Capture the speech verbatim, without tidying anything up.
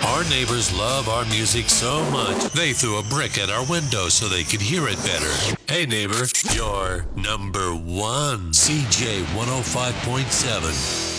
Our neighbors love our music so much, they threw a brick at our window so they could hear it better. Hey neighbor, you're number one. C J one oh five point seven.